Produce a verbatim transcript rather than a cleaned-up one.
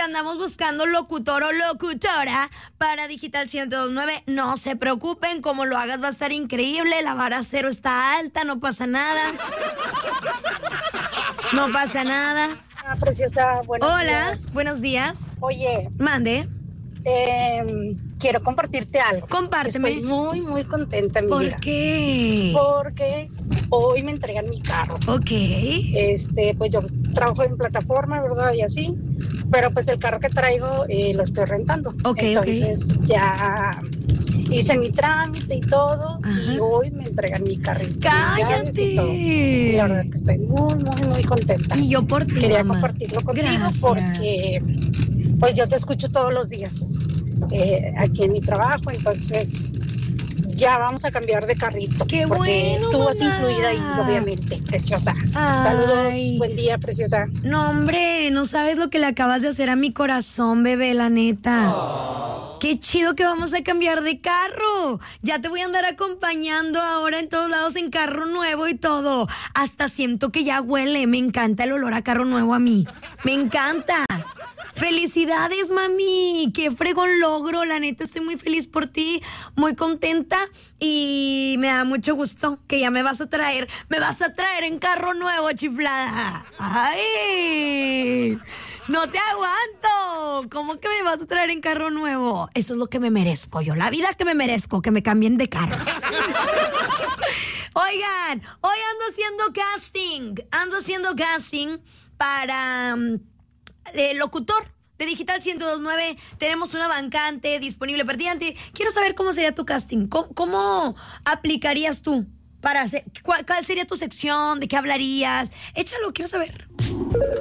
andamos buscando locutor o locutora para Digital ciento dos punto nueve. No se preocupen, como lo hagas va a estar increíble. La vara cero está alta, no pasa nada. No pasa nada. Ah, preciosa, buenos Hola, días. buenos días. Oye, Mande. eh, quiero compartirte algo. Compárteme. Estoy muy, muy contenta, mi ¿Por vida. qué? Porque hoy me entregan mi carro. Ok. Este, pues yo trabajo en plataforma, ¿verdad? Y así. Pero pues el carro que traigo eh, lo estoy rentando. Ok, Entonces ok. ya hice mi trámite y todo. Ajá. Y hoy me entregan mi carrito. ¡Cállate! Y, todo. Y la verdad es que estoy muy, muy, muy contenta. Y yo por ti, Quería mamá. compartirlo contigo. Gracias. Porque pues yo te escucho todos los días eh, aquí en mi trabajo. Entonces ya vamos a cambiar de carrito. ¡Qué porque bueno, tú has mamá! influido ahí, obviamente, preciosa. Ay. Saludos, buen día, preciosa. No, hombre, no sabes lo que le acabas de hacer a mi corazón, bebé, la neta. Qué chido que vamos a cambiar de carro. Ya te voy a andar acompañando ahora en todos lados en carro nuevo y todo. Hasta siento que ya huele. Me encanta el olor a carro nuevo a mí. Me encanta. ¡Felicidades, mami! ¡Qué fregón logro! La neta, estoy muy feliz por ti, muy contenta y me da mucho gusto que ya me vas a traer, me vas a traer en carro nuevo, chiflada. ¡Ay! ¡No te aguanto! ¿Cómo que me vas a traer en carro nuevo? Eso es lo que me merezco yo, la vida que me merezco, que me cambien de carro. Oigan, hoy ando haciendo casting, ando haciendo casting para... Eh, locutor de Digital ciento dos punto nueve. Tenemos una vacante disponible para ti. Quiero saber cómo sería tu casting. ¿Cómo, cómo aplicarías tú para hacer? ¿Cuál, ¿Cuál sería tu sección? ¿De qué hablarías? Échalo, quiero saber.